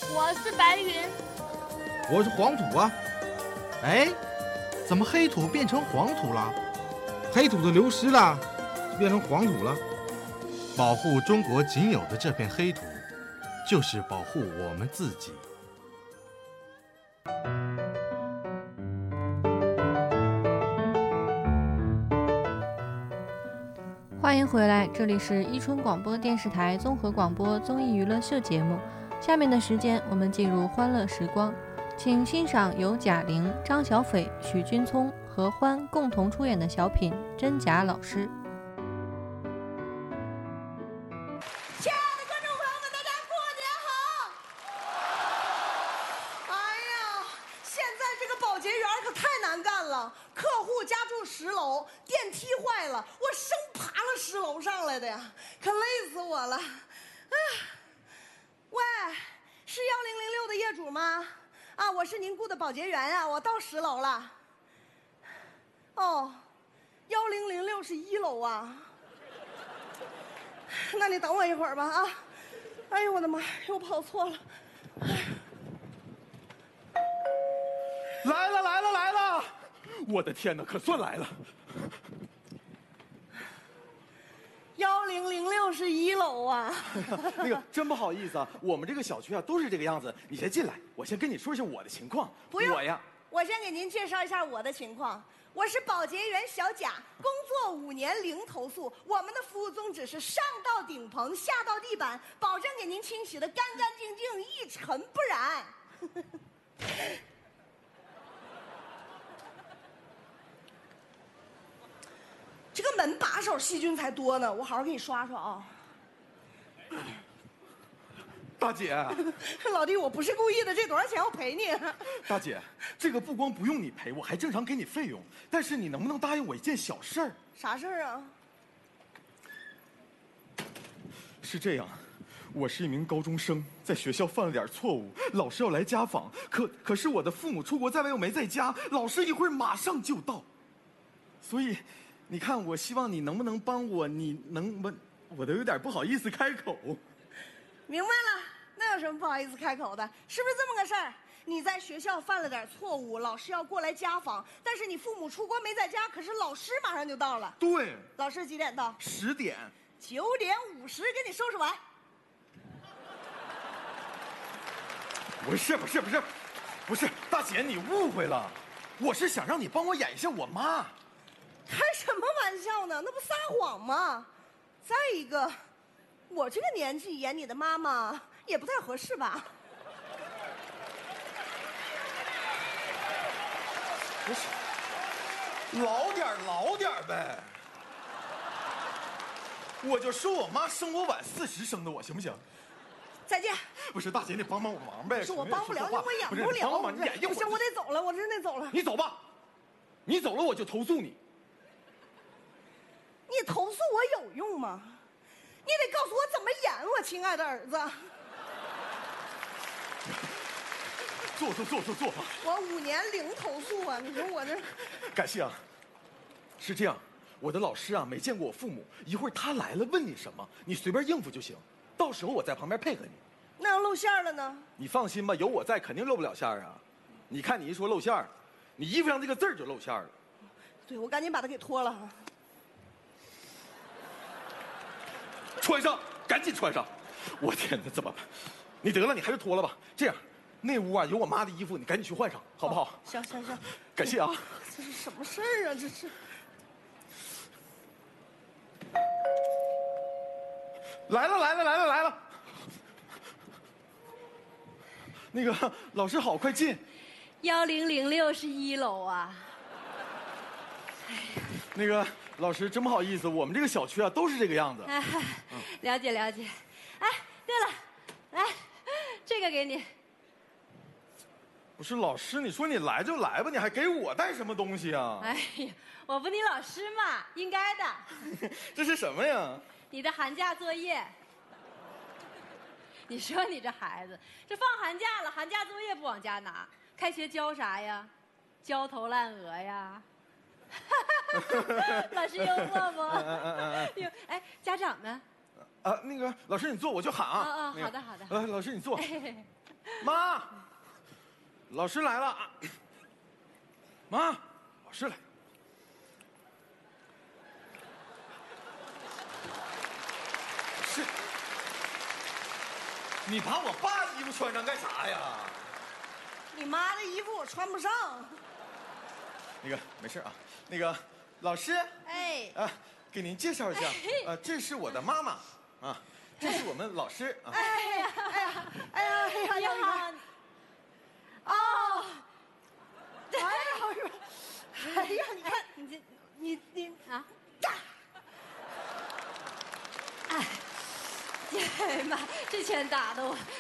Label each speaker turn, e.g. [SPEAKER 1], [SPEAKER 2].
[SPEAKER 1] 我是白云。
[SPEAKER 2] 我是黄土啊。哎，怎么黑土变成黄土了？黑土都流失了，就变成黄土了。保护中国仅有的这片黑土，就是保护我们自己。
[SPEAKER 3] 欢迎回来，这里是伊春广播电视台综合广播综艺娱乐秀节目。下面的时间，我们进入欢乐时光，请欣赏由贾玲、张小斐、许君聪和欢共同出演的小品《真假老师》。
[SPEAKER 4] 亲爱的观众朋友们，大家过年好！哎呀，现在这个保洁员可太难干了，客户家住10楼，电梯坏了，我生爬了10楼上来的呀，可累死我了。哎呀，喂，是1006的业主吗？啊，我是您雇的保洁员啊，我到10楼了。哦，1006是1楼啊。那你等我一会儿吧啊！哎呦我的妈，又跑错了。
[SPEAKER 5] 来了来了来了！我的天哪，可算来了。
[SPEAKER 4] 1006是1楼啊。
[SPEAKER 5] 那个真不好意思啊，我们这个小区啊都是这个样子。你先进来，我先跟你说一下我的情况。
[SPEAKER 4] 不用，
[SPEAKER 5] 我呀，
[SPEAKER 4] 我先给您介绍一下我的情况。我是保洁员小贾，工作5年零投诉。我们的服务宗旨是上到顶棚，下到地板，保证给您清洗的干干净净，一尘不染。这个门把手细菌才多呢，我好好给你刷刷啊。
[SPEAKER 5] 大姐，
[SPEAKER 4] 老弟，我不是故意的，这多少钱我赔你？
[SPEAKER 5] 大姐，这个不光不用你赔，我还正常给你费用。但是你能不能答应我一件小事儿？
[SPEAKER 4] 啥事儿啊？
[SPEAKER 5] 是这样，我是一名高中生，在学校犯了点错误，老师要来家访，可是我的父母出国在外又没在家，老师一会儿马上就到，所以，你看，我希望你能不能帮我？你能不？我都有点不好意思开口。
[SPEAKER 4] 明白了，那有什么不好意思开口的？是不是这么个事儿？你在学校犯了点错误，老师要过来家访，但是你父母出国没在家，可是老师马上就到了。
[SPEAKER 5] 对，
[SPEAKER 4] 老师几点到
[SPEAKER 5] 10点
[SPEAKER 4] ，9点50给你收拾完。
[SPEAKER 5] 不是，大姐你误会了，我是想让你帮我演一下我妈。
[SPEAKER 4] 开什么玩笑呢？那不撒谎吗？再一个，我这个年纪演你的妈妈也不太合适吧？
[SPEAKER 5] 不是，老点呗。我就说我妈生我晚40生的我，行不行？
[SPEAKER 4] 再见。
[SPEAKER 5] 不是，大姐你帮帮我忙呗。
[SPEAKER 4] 是我帮不了你，我演不了。
[SPEAKER 5] 不是，帮忙你演一会儿。
[SPEAKER 4] 不行，我得走了，我真得走了。
[SPEAKER 5] 你走吧，你走了我就投诉你。
[SPEAKER 4] 你投诉我有用吗？你得告诉我怎么演，我亲爱的儿子。
[SPEAKER 5] 坐吧。
[SPEAKER 4] 我5年零投诉啊！你说我这……
[SPEAKER 5] 感谢啊。是这样，我的老师啊没见过我父母，一会儿他来了问你什么，你随便应付就行，到时候我在旁边配合你。
[SPEAKER 4] 那要露馅了呢？
[SPEAKER 5] 你放心吧，有我在，肯定露不了馅儿啊。你看你一说露馅儿，你衣服上这个字儿就露馅儿了。
[SPEAKER 4] 对，我赶紧把它给脱了。
[SPEAKER 5] 穿上，赶紧穿上！我天哪，怎么办？你得了，你还是脱了吧。这样，那屋啊有我妈的衣服，你赶紧去换上，好不好？
[SPEAKER 4] 行，
[SPEAKER 5] 感谢啊。
[SPEAKER 4] 这是什么事儿啊？这是。
[SPEAKER 5] 来了。那个老师好，快进。
[SPEAKER 6] 1006是1楼啊。
[SPEAKER 5] 那个老师真不好意思，我们这个小区啊都是这个样子。
[SPEAKER 6] 了解。哎，对了，来，这个给你。
[SPEAKER 5] 不是老师，你说你来就来吧，你还给我带什么东西啊？
[SPEAKER 6] 哎呀，我不你老师嘛，应该的。
[SPEAKER 5] 这是什么呀？
[SPEAKER 6] 你的寒假作业。你说你这孩子，这放寒假了，寒假作业不往家拿，开学交啥呀？焦头烂额呀。老师幽默不？哎，家长呢？
[SPEAKER 5] 那个老师你坐，我就喊啊。
[SPEAKER 6] 好的。
[SPEAKER 5] 来，老师你坐。 妈，老师来了。妈，老师来。是，你把我爸衣服穿上干啥呀？
[SPEAKER 4] 你妈的衣服我穿不上。
[SPEAKER 5] 那个没事啊，那个老师，
[SPEAKER 6] 哎，
[SPEAKER 5] 给您介绍一下，这是我的妈妈，啊，这是我们老师啊。
[SPEAKER 6] 你好。哦。
[SPEAKER 4] 哎呀，你看你
[SPEAKER 6] 啊！哎呀妈，这拳打的我